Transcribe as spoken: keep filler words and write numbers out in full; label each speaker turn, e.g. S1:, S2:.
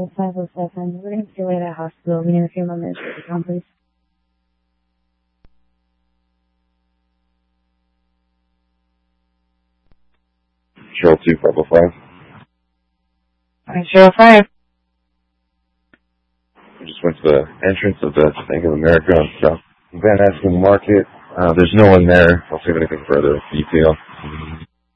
S1: Cheryl five oh seven. We're going to delay that hospital. We need a few more minutes to come, please.
S2: Cheryl two five oh five.
S1: Alright, Cheryl five.
S2: I just went to the entrance of the Bank of America on South Van Asken Market. Uh, there's no one there. I'll see if anything further detail.